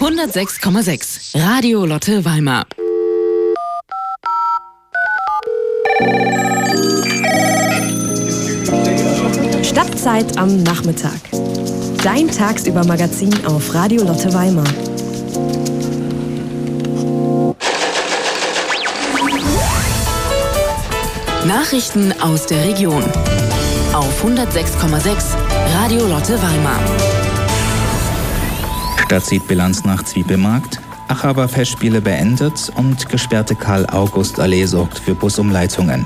106,6 Radio Lotte Weimar. Stadtzeit am Nachmittag. Dein Tagsüber-Magazin auf Radio Lotte Weimar. Nachrichten aus der Region. Auf 106,6 Radio Lotte Weimar. Stadt zieht Bilanz nach Zwiebelmarkt, Achaber Festspiele beendet und gesperrte Karl-August-Allee sorgt für Busumleitungen.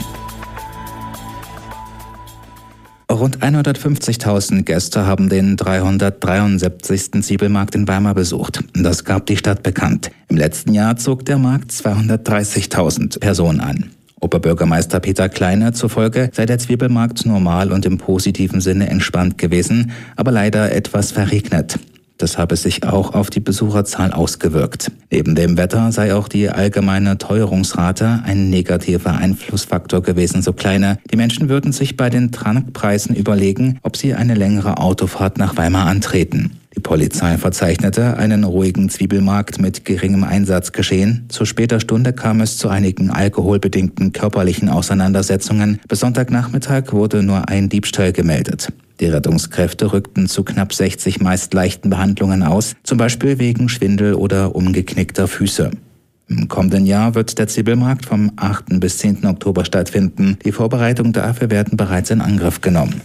Rund 150.000 Gäste haben den 373. Zwiebelmarkt in Weimar besucht. Das gab die Stadt bekannt. Im letzten Jahr zog der Markt 230.000 Personen an. Oberbürgermeister Peter Kleine zufolge sei der Zwiebelmarkt normal und im positiven Sinne entspannt gewesen, aber leider etwas verregnet. Das habe sich auch auf die Besucherzahl ausgewirkt. Neben dem Wetter sei auch die allgemeine Teuerungsrate ein negativer Einflussfaktor gewesen, so Kleine. Die Menschen würden sich bei den Trankpreisen überlegen, ob sie eine längere Autofahrt nach Weimar antreten. Die Polizei verzeichnete einen ruhigen Zwiebelmarkt mit geringem Einsatzgeschehen. Zu später Stunde kam es zu einigen alkoholbedingten körperlichen Auseinandersetzungen. Bis Sonntagnachmittag wurde nur ein Diebstahl gemeldet. Die Rettungskräfte rückten zu knapp 60 meist leichten Behandlungen aus, zum Beispiel wegen Schwindel oder umgeknickter Füße. Im kommenden Jahr wird der Zwiebelmarkt vom 8. bis 10. Oktober stattfinden. Die Vorbereitungen dafür werden bereits in Angriff genommen.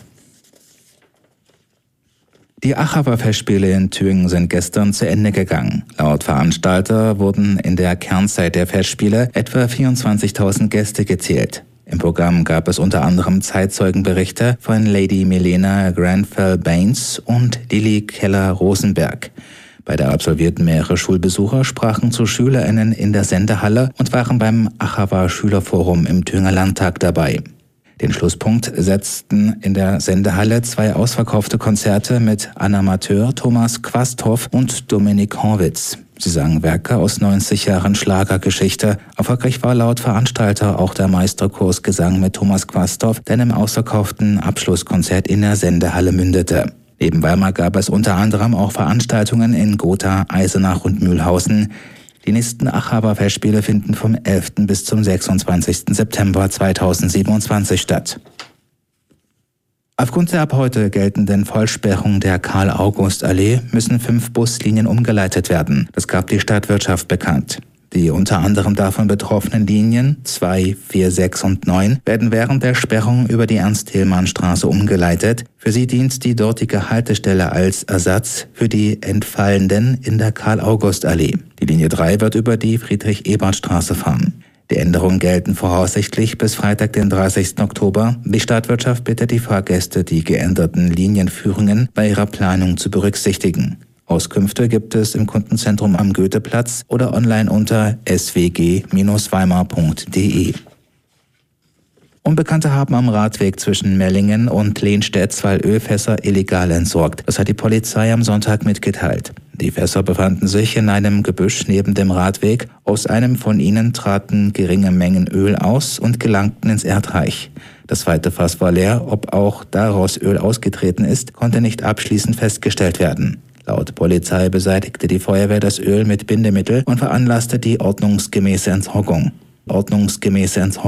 Die Achaber Festspiele in Thüringen sind gestern zu Ende gegangen. Laut Veranstalter wurden in der Kernzeit der Festspiele etwa 24.000 Gäste gezählt. Im Programm gab es unter anderem Zeitzeugenberichte von Lady Milena Grenfell-Baines und Lilly Keller-Rosenberg. Beide absolvierten mehrere Schulbesucher, sprachen zu SchülerInnen in der Sendehalle und waren beim Achaber Schülerforum im Thüringer Landtag dabei. Den Schlusspunkt setzten in der Sendehalle 2 ausverkaufte Konzerte mit Anna Mathör, Thomas Quasthoff und Dominik Horwitz. Sie sangen Werke aus 90 Jahren Schlagergeschichte. Erfolgreich war laut Veranstalter auch der Meisterkurs Gesang mit Thomas Quasthoff, der im ausverkauften Abschlusskonzert in der Sendehalle mündete. Neben Weimar gab es unter anderem auch Veranstaltungen in Gotha, Eisenach und Mühlhausen. Die nächsten Achaber Festspiele finden vom 11. bis zum 26. September 2027 statt. Aufgrund der ab heute geltenden Vollsperrung der Karl-August-Allee müssen 5 Buslinien umgeleitet werden. Das gab die Stadtwirtschaft bekannt. Die unter anderem davon betroffenen Linien 2, 4, 6 und 9 werden während der Sperrung über die Ernst-Thälmann-Straße umgeleitet. Für sie dient die dortige Haltestelle als Ersatz für die Entfallenden in der Karl-August-Allee. Die Linie 3 wird über die Friedrich-Ebert-Straße fahren. Die Änderungen gelten voraussichtlich bis Freitag, den 30. Oktober. Die Stadtwirtschaft bittet die Fahrgäste, die geänderten Linienführungen bei ihrer Planung zu berücksichtigen. Auskünfte gibt es im Kundenzentrum am Goetheplatz oder online unter swg-weimar.de. Unbekannte haben am Radweg zwischen Mellingen und Lehnstedt 2 Ölfässer illegal entsorgt. Das hat die Polizei am Sonntag mitgeteilt. Die Fässer befanden sich in einem Gebüsch neben dem Radweg. Aus einem von ihnen traten geringe Mengen Öl aus und gelangten ins Erdreich. Das zweite Fass war leer. Ob auch daraus Öl ausgetreten ist, konnte nicht abschließend festgestellt werden. Laut Polizei beseitigte die Feuerwehr das Öl mit Bindemittel und veranlasste die ordnungsgemäße Entsorgung.